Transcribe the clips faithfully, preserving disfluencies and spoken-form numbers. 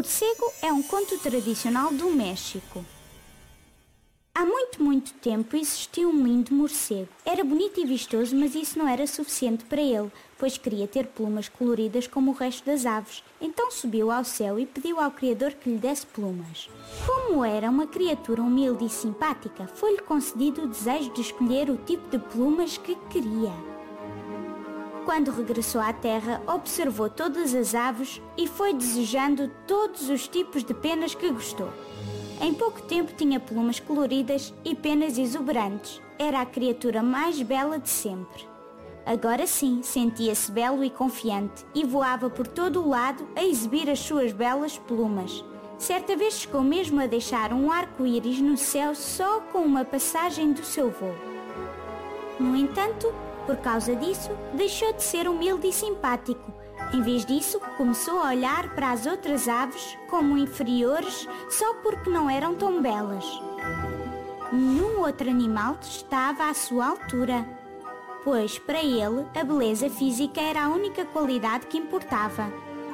Morcego é um conto tradicional do México. Há muito, muito tempo existiu um lindo morcego. Era bonito e vistoso, mas isso não era suficiente para ele, pois queria ter plumas coloridas como o resto das aves. Então subiu ao céu e pediu ao Criador que lhe desse plumas. Como era uma criatura humilde e simpática, foi-lhe concedido o desejo de escolher o tipo de plumas que queria. Quando regressou à terra, observou todas as aves e foi desejando todos os tipos de penas que gostou. Em pouco tempo tinha plumas coloridas e penas exuberantes. Era a criatura mais bela de sempre. Agora sim, sentia-se belo e confiante e voava por todo o lado a exibir as suas belas plumas. Certa vez chegou mesmo a deixar um arco-íris no céu só com uma passagem do seu voo. No entanto, por causa disso, deixou de ser humilde e simpático. Em vez disso, começou a olhar para as outras aves como inferiores só porque não eram tão belas. Nenhum outro animal estava à sua altura, pois para ele a beleza física era a única qualidade que importava.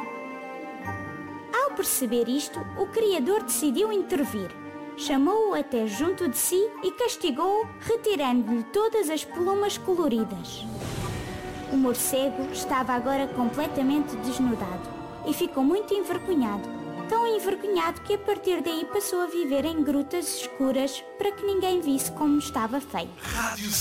Ao perceber isto, o Criador decidiu intervir. Chamou-o até junto de si e castigou-o, retirando-lhe todas as plumas coloridas. O morcego estava agora completamente desnudado e ficou muito envergonhado, tão envergonhado que a partir daí passou a viver em grutas escuras para que ninguém visse como estava feio.